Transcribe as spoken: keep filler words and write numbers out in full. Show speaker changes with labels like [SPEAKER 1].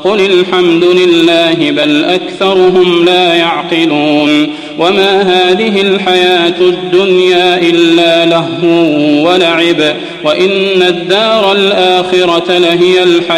[SPEAKER 1] قل الحمد لله بل أكثرهم لا يعقلون وما هذه الحياة الدنيا إلا لهو ولعب وإن الدار الآخرة لهي الحياة